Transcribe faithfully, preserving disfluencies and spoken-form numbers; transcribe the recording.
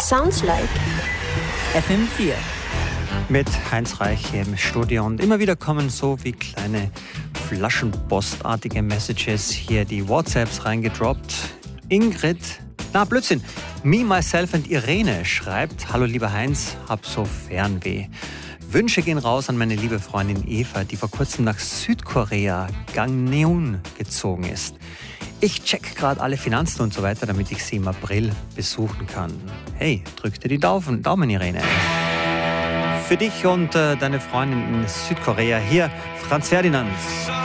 sounds like F M vier. Mit Heinz Reich im Studio und immer wieder kommen so wie kleine Flaschenpostartige Messages hier, die WhatsApps reingedroppt. Ingrid, na Blödsinn, Me, Myself und Irene schreibt: Hallo lieber Heinz, hab so Fernweh. Wünsche gehen raus an meine liebe Freundin Eva, die vor kurzem nach Südkorea, Gangneung, gezogen ist. Ich check gerade alle Finanzen und so weiter, damit ich sie im April besuchen kann. Hey, drück dir die Daumen, Daumen Irene. Für dich und äh, deine Freundin in Südkorea hier Franz Ferdinand.